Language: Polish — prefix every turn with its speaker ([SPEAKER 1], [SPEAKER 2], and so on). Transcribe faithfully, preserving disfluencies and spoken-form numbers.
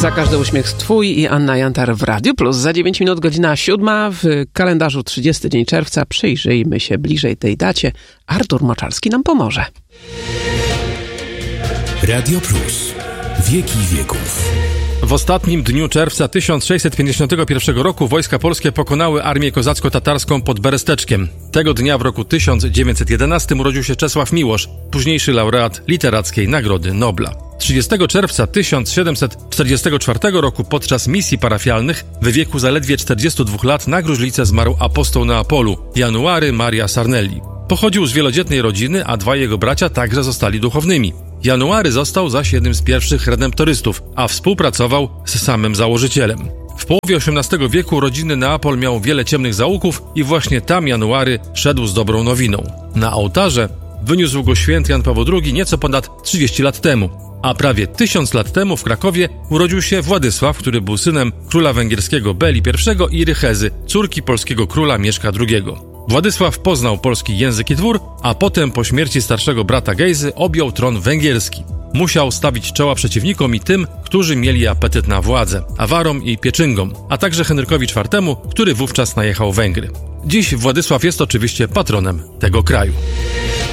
[SPEAKER 1] Za każdy uśmiech twój i Anna Jantar w Radiu Plus. Za dziewięć minut godzina siódma, w kalendarzu trzydziesty dzień czerwca. Przyjrzyjmy się bliżej tej dacie. Artur Moczarski nam pomoże.
[SPEAKER 2] Radio Plus. Wieki wieków.
[SPEAKER 3] W ostatnim dniu czerwca tysiąc sześćset pięćdziesiątego pierwszego roku wojska polskie pokonały armię kozacko-tatarską pod Beresteczkiem. Tego dnia w roku tysiąc dziewięćset jedenastym urodził się Czesław Miłosz, późniejszy laureat Literackiej Nagrody Nobla. trzydziestego czerwca tysiąc siedemset czterdziestego czwartego roku podczas misji parafialnych w wieku zaledwie czterdziestu dwóch lat na gruźlicę zmarł apostoł Neapolu, January Maria Sarnelli. Pochodził z wielodzietnej rodziny, a dwaj jego bracia także zostali duchownymi. January został zaś jednym z pierwszych redemptorystów, a współpracował z samym założycielem. W połowie osiemnastego wieku rodzinny Neapol miał wiele ciemnych zaułków i właśnie tam January szedł z dobrą nowiną. Na ołtarze wyniósł go święty Jan Paweł drugi nieco ponad trzydzieści lat temu, a prawie tysiąc lat temu w Krakowie urodził się Władysław, który był synem króla węgierskiego Beli pierwszego i Rychezy, córki polskiego króla Mieszka drugiego. Władysław poznał polski język i dwór, a potem po śmierci starszego brata Gejzy objął tron węgierski. Musiał stawić czoła przeciwnikom i tym, którzy mieli apetyt na władzę, Awarom i Pieczyngom, a także Henrykowi czwartemu, który wówczas najechał Węgry. Dziś Władysław jest oczywiście patronem tego kraju.